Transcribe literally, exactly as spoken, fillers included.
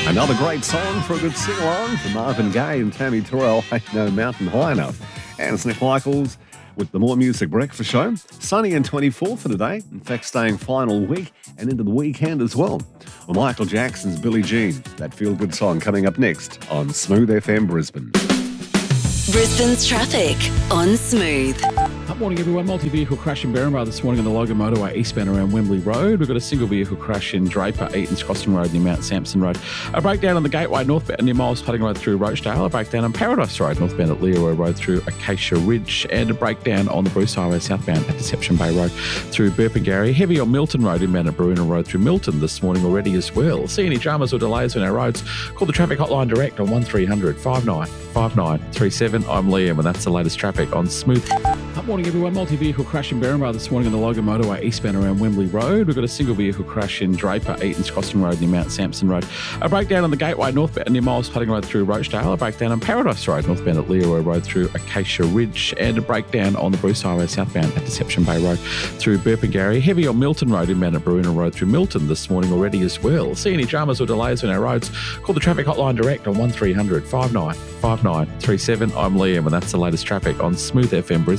Another great song for a good sing-along from Marvin Gaye and Tammy Terrell, Ain't No Mountain High Enough. And it's Nick Michaels with the More Music Breakfast Show. Sunny and twenty-four for today. In fact, staying final week and into the weekend as well. Well, Michael Jackson's Billie Jean, that feel-good song coming up next on Smooth F M Brisbane. Brisbane's traffic on Smooth. Good morning, everyone. Multi-vehicle crash in Berrinba this morning on the Logan Motorway eastbound around Wembley Road. We've got a single vehicle crash in Draper, Eaton's Crossing Road near Mount Sampson Road. A breakdown on the Gateway northbound near Miles Pudding Road through Rochdale. A breakdown on Paradise Road northbound at Leroy Road through Acacia Ridge. And a breakdown on the Bruce Highway southbound at Deception Bay Road through Burpengary. Heavy on Milton Road inbound at Baruna Road through Milton this morning already as well. See any dramas or delays on our roads? Call the traffic hotline direct on one three hundred five nine five nine three seven. I'm Liam and that's the latest traffic on Smooth. Good morning, everyone. Multi-vehicle crash in Berrinba this morning on the Logan Motorway eastbound around Wembley Road. We've got a single vehicle crash in Draper, Eaton's Crossing Road near Mount Sampson Road. A breakdown on the Gateway northbound near Miles Pudding Road through Rochdale. A breakdown on Paradise Road northbound at Leroy Road through Acacia Ridge. And a breakdown on the Bruce Highway southbound at Deception Bay Road through Burpengary. Heavy on Milton Road inbound at Baruna Road through Milton this morning already as well. See any dramas or delays on our roads? Call the traffic hotline direct on one three hundred five nine five nine three seven. I'm Liam and that's the latest traffic on Smooth F M Brisbane.